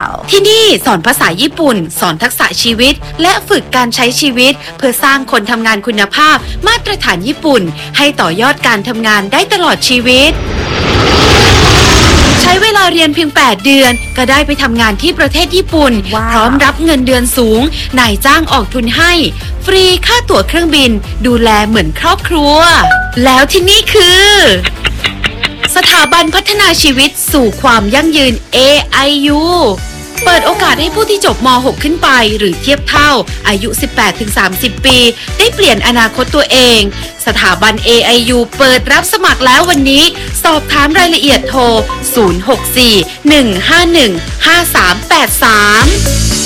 ที่นี่สอนภาษาญี่ปุ่นสอนทักษะชีวิตและฝึกการใช้ชีวิตเพื่อสร้างคนทำงานคุณภาพมาตรฐานญี่ปุ่นให้ต่อยอดการทำงานได้ตลอดชีวิตใช้เวลาเรียนเพียง 8 เดือนก็ได้ไปทำงานที่ประเทศญี่ปุ่น พร้อมรับเงินเดือนสูงนายจ้างออกทุนให้ฟรีค่าตั๋วเครื่องบินดูแลเหมือนครอบครัวแล้วที่นี่คือสถาบันพัฒนาชีวิตสู่ความยั่งยืน AIU เปิดโอกาสให้ผู้ที่จบม .6 ขึ้นไปหรือเทียบเท่าอายุ 18-30 ปีได้เปลี่ยนอนาคตตัวเองสถาบัน AIU เปิดรับสมัครแล้ววันนี้สอบถามรายละเอียดโทร 064 151 5383